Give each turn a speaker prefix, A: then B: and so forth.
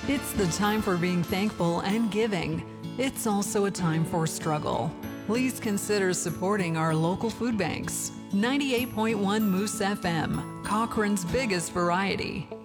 A: It's the time for being thankful and giving. It's also a time for struggle. Please consider supporting our local food banks. 98.1 Moose FM, Cochrane's biggest variety.